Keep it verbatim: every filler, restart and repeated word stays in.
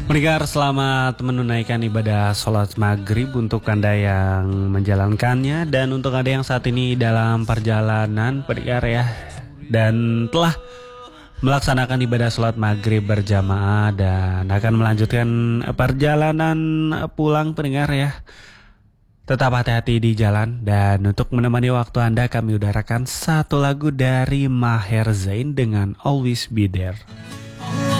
Pendengar, selamat menunaikan ibadah sholat maghrib untuk Anda yang menjalankannya. Dan untuk Anda yang saat ini dalam perjalanan, pendengar ya, dan telah melaksanakan ibadah sholat maghrib berjamaah dan akan melanjutkan perjalanan pulang, pendengar ya. Tetap hati-hati di jalan. Dan untuk menemani waktu Anda, kami udarakan satu lagu dari Maher Zain dengan Always Be There.